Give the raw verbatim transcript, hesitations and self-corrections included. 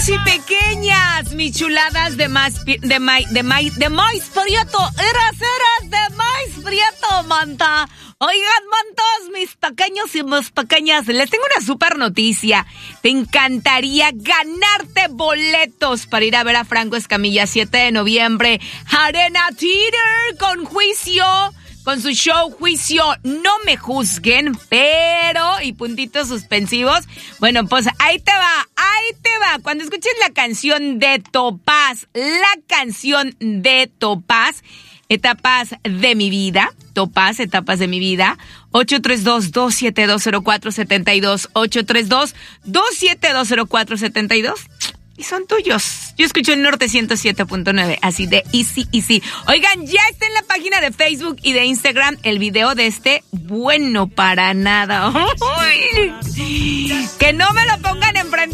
y pequeñas, mis chuladas de más de maíz de maíz de maíz prieto, eras eras de maíz prieto, manta. Oigan, mantos, mis pequeños y mis pequeñas, les tengo una super noticia. Te encantaría ganarte boletos para ir a ver a Franco Escamilla, siete de noviembre, Arena Theater, con Juicio, con su show Juicio, no me juzguen, pero, y puntitos suspensivos. Bueno, pues ahí te va, ahí te va. Cuando escuches la canción de Topaz, la canción de Topaz, Etapas de mi vida, Topaz, Etapas de mi vida, ocho tres dos, dos siete dos, cero cuatro siete dos, ocho tres dos, dos siete dos, cero cuatro siete dos. Y son tuyos. Yo escucho el Norte ciento siete punto nueve, así de easy, easy. Oigan, ya está en la página de Facebook y de Instagram el video de este Bueno para Nada. Uy, que no me lo pongan enfrente.